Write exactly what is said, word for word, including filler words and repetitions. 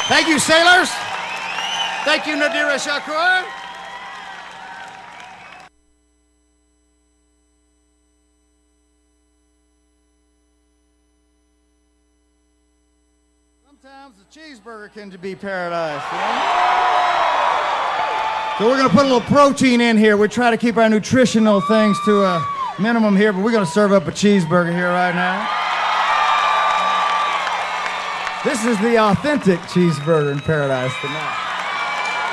Thank you, sailors. Thank you, Nadira Shakur. Sometimes the cheeseburger can be paradise. You know? So we're going to put a little protein in here. We try to keep our nutritional things to a minimum here, but we're going to serve up a cheeseburger here right now. This is the authentic cheeseburger in paradise tonight.